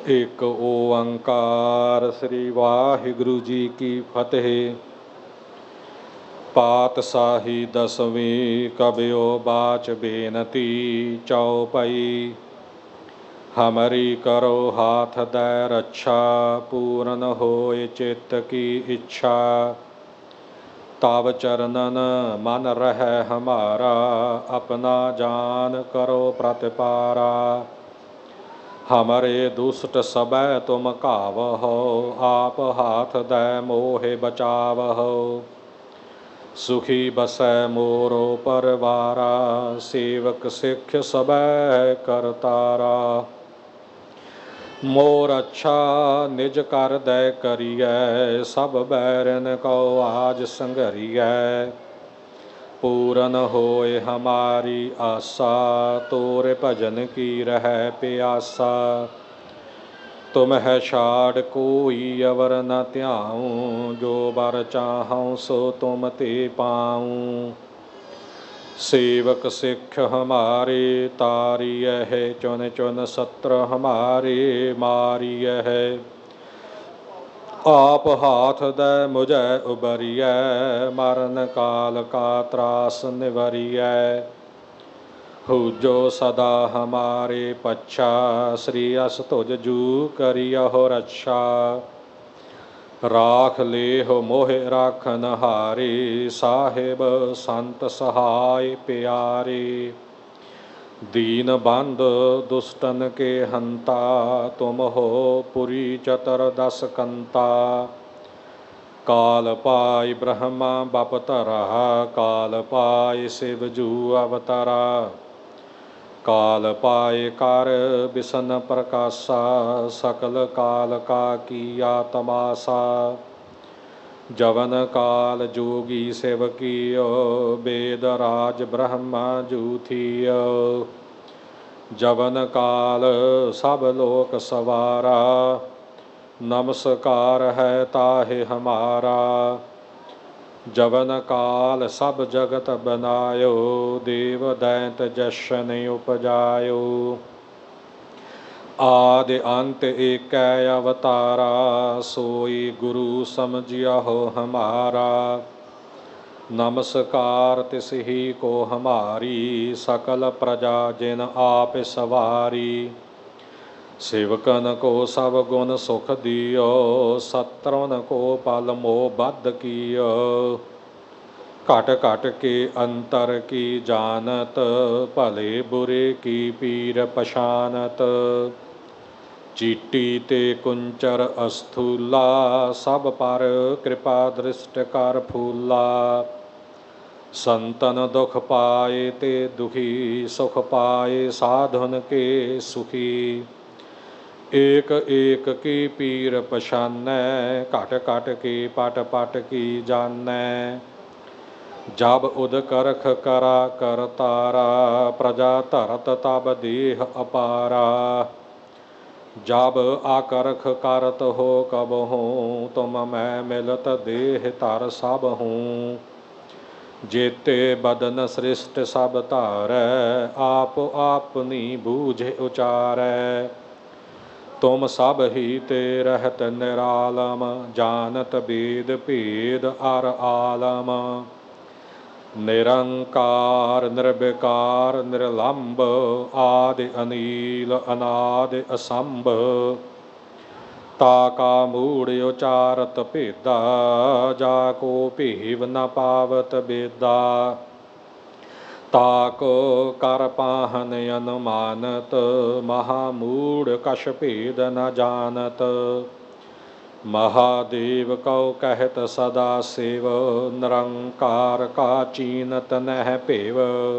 ਇੱਕ ਓੰਕਾਰ ਸ੍ਰੀ ਵਾਹਿਗੁਰੂ ਜੀ ਕੀ ਫਤਿਹ। ਪਾਤਸ਼ਾਹੀ ਦਸਵੀਂ ਕਬਿਓ ਬਾਚ ਬੇਨਤੀ ਚਉਪਈ। ਹਮਰੀ ਕਰੋ ਹਾਥ ਦੈ ਰੱਛਾ ਪੂਰਨ ਹੋਏ ਚਿੱਤ ਕੀ ਇੱਛਾ। ਤਬ ਚਰਨਨ ਮਨ ਰਹਿ ਹਮਾਰਾ ਆਪਣਾ ਜਾਨ ਕਰੋ ਪ੍ਰਤਿਪਾਰਾ। ਹਮਰੇ ਦੁਸ਼ਟ ਸਬੈ ਤੁਮ ਘਾਵਹੁ ਆਪ ਹਾਥ ਦੈ ਮੋਹਿ ਬਚਾਵਹੁ। ਸੁਖੀ ਬਸੈ ਮੋਰੋ ਪਰਵਾਰਾ ਸੇਵਕ ਸਿੱਖ ਸਬੈ ਕਰਤਾਰਾ। ਮੋਰ ਅੱਛਾ ਨਿਜ ਕਰ ਦੈ ਕਰੀਐ ਸਭ ਬੈਰਨ ਕਉ ਆਜ ਸੰਘਰੀਐ। ਪੂਰਨ ਹੋਏ ਹਮਾਰੀ ਆਸਾ ਤੋਰ ਭਜਨ ਕੀ ਰਹਿ ਪਿਆਸਾ। ਤੁਮਹਿ ਛਾੜ ਕੋਈ ਅਵਰ ਨ ਧਿਆਉ ਜੋ ਬਰ ਚਾਹਉ ਸੋ ਤੁਮ ਤੇ ਪਾਉ। ਸੇਵਕ ਸਿੱਖ ਹਮਾਰੇ ਤਾਰੀਐ ਚੁਨ ਚੁਨ ਸਤਰ ਹਮਾਰੇ ਮਾਰੀਐ। ਆਪ ਹਾਥ ਦੈ ਮੁਝੈ ਉਬਰੀਐ ਮਰਨ ਕਾਲ ਕਾ ਤਰਾਸ ਨਿਵਰੀਐ। ਹੂਜੋ ਸਦਾ ਹਮਾਰੇ ਪੱਛਾ ਸ੍ਰੀ ਅਸ ਤੁਜ ਜੂ ਕਰਿਯਹੁ ਰੱਛਾ। ਰਾਖ ਲੇਹੁ ਮੋਹਿ ਰਾਖਨ ਹਾਰੇ ਸਾਹਿਬ ਸੰਤ ਸਹਾਇ ਪਿਆਰੇ। ਦੀਨ ਬੰਧ ਦੁਸ਼ਟਨ ਕੇ ਹੰਤਾ ਤੁਮ ਹੋ ਪੁਰੀ ਚਤਰ ਦਸ ਕੰਤਾ। ਕਾਲ ਪਾਇ ਬ੍ਰਹਮਾ ਬਪ ਧਰਾ ਕਾਲ ਪਾਇ ਸਿਵ ਜੂ ਅਵਤਰਾ। ਕਾਲ ਪਾਇ ਕਰ ਬਿਸ਼ਨ ਪ੍ਰਕਾਸ਼ਾ ਸਕਲ ਕਾਲ ਕਾ ਕੀਆ ਤਮਾਸਾ। ਜਵਨ ਕਾਲ ਜੋਗੀ ਸਿਵ ਕੀਓ ਬੇਦ ਰਾਜ ਬ੍ਰਹਮਾ ਜੂ ਥੀਓ। ਜਵਨ ਕਾਲ ਸਭ ਲੋਕ ਸਵਾਰਾ ਨਮਸਕਾਰ ਹੈ ਤਾਹਿ ਹਮਾਰਾ। ਜਵਨ ਕਾਲ ਸਭ ਜਗਤ ਬਨਾਇਓ ਦੇਵ ਦੈਂਤ ਜਸ਼ਨ ਉਪਜਾਇਓ। ਆਦਿ ਅੰਤ ਏਕੈ ਅਵਤਾਰਾ ਸੋਈ ਗੁਰੂ ਸਮਝਿਆਹੋ ਹਮਾਰਾ। ਨਮਸਕਾਰ ਤਿਸ ਹੀ ਕੋ ਹਮਾਰੀ ਸਕਲ ਪ੍ਰਜਾ ਜਿਨ ਆਪ ਸਵਾਰੀ। ਸੇਵਕਨ ਕੋ ਸਭ ਗੁਣ ਸੁਖ ਦਿਓ ਸਤਰਨ ਕੋ ਪਲ ਮੋਹ ਬਧ ਕੀਓ। ਘਟ ਘਟ ਕੇ ਅੰਤਰ ਕੀ ਜਾਨਤ ਭਲੇ ਬੁਰੇ ਕੀ ਪੀਰ ਪਛਾਨਤ। ਚੀਟੀ ਤੇ ਕੁੰਚਰ ਅਸਥੂਲਾ ਸਭ ਪਰ ਕਿਰਪਾ ਦ੍ਰਿਸ਼ਟ ਕਰ ਫੂਲਾ। ਸੰਤਨ ਦੁਖ ਪਾਏ ਤੇ ਦੁਖੀ ਸੁਖ ਪਾਏ ਸਾਧੁਨ ਕੇ ਸੁਖੀ। ਏਕ ਏਕ ਕੀ ਪੀਰ ਪਛਾਨੈ ਘਟ ਘਟ ਕੇ ਪਟ ਪਟ ਕੀ ਜਾਨੈ। ਜਬ ਉਦ ਕਰਖ ਕਰਾ ਕਰਤਾਰਾ ਪ੍ਰਜਾ ਧਰਤ ਤਬ ਦੇਹ ਅਪਾਰਾ। ਜਬ ਆਕਰਖ ਕਰਤ ਹੋ ਕਬਹੂੰ ਤੁਮ ਮੈਂ ਮਿਲਤ ਦੇਹ ਧਰ ਸਭ ਹੂੰ। ਜੇਤੇ ਬਦਨ ਸ੍ਰਿਸ਼ਟ ਸਭ ਧਾਰੈ ਆਪ ਆਪਨੀ ਬੂਝ ਉਚਾਰੈ। ਤੁਮ ਸਭ ਹੀ ਤੇ ਰਹਿਤ ਨਿਰਾਲਮ ਜਾਨਤ ਬੇਦ ਭੇਦ ਅਰ ਆਲਮ। ਨਿਰੰਕਾਰ ਨਿਰਵਿਕਾਰ ਨਿਰਲੰਭ ਆਦਿ ਅਨੀਲ ਅਨਾਦਿ ਅਸੰਭ। ਤਾ ਕਾ ਮੂੜ ਉਚਾਰਤ ਭੇਦਾ ਜਾ ਕੋ ਭੇਵ ਨ ਪਾਵਤ ਬੇਦਾ। ਤਾ ਕੋ ਕਰ ਪਾਹਨ ਅਨੁਮਾਨਤ ਮਹਾ ਮੂੜ ਕਛ ਭੇਦ ਨ ਜਾਨਤ। ਮਹਾਦੇਵ ਕਉ ਕਹਿਤ ਸਦਾ ਸਿਵ ਨਿਰੰਕਾਰ ਕਾ ਚੀਨਤ ਨਹਿ ਭੇਵ।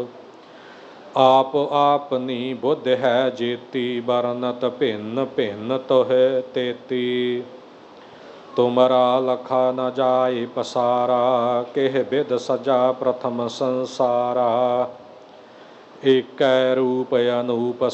ਆਪ ਆਪਨੀ ਬੁੱਧ ਹੈ ਜੇਤੀ ਬਰਨਤ ਭਿੰਨ ਭਿੰਨ ਤੋਹਿ ਤੇਤੀ। ਤੁਮਰਾ ਲਖਾ ਨ ਜਾਇ ਪਸਾਰਾ ਕਿਹ ਬਿਧ ਸਜਾ ਪ੍ਰਥਮ ਸੰਸਾਰਾ। ਏਕੈ ਰੂਪ ਅਨੂਪ